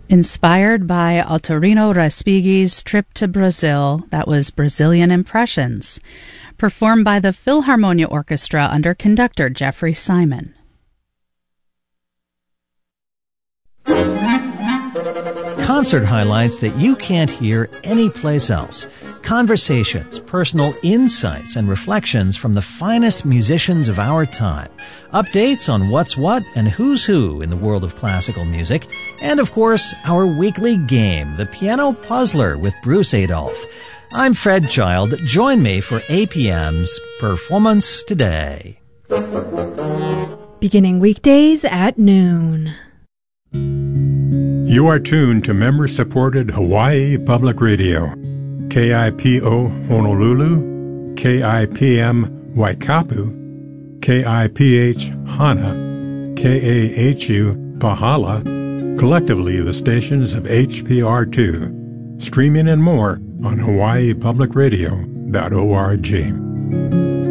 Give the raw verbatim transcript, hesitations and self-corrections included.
Inspired by Autorino Respighi's trip to Brazil, that was Brazilian Impressions, performed by the Philharmonia Orchestra under conductor Jeffrey Simon. Concert highlights that you can't hear anyplace else. Conversations, personal insights, and reflections from the finest musicians of our time. Updates on what's what and who's who in the world of classical music. And, of course, our weekly game, the Piano Puzzler with Bruce Adolphe. I'm Fred Child. Join me for A P M's Performance Today. Beginning weekdays at noon. You are tuned to member-supported Hawaii Public Radio. K I P O Honolulu, K I P M Waikapu, K I P H Hana, K A H U Pahala, collectively the stations of H P R two. Streaming and more on hawaii public radio dot org.